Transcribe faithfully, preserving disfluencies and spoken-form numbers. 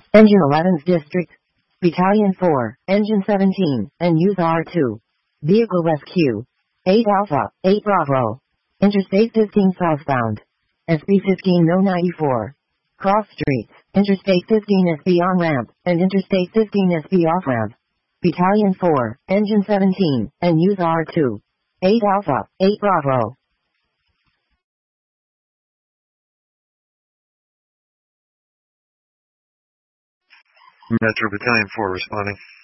Engine eleventh District. Battalion four, Engine seventeen, and use R two. Vehicle rescue. eight Alpha, eight Bravo. Interstate fifteen southbound. S B fifteen no ninety-four. Cross streets, Interstate fifteen S B on-ramp, and Interstate fifteen S B off-ramp. Battalion four, Engine seventeen, and use R two. eight Alpha, eight Bravo. Metro Battalion four responding.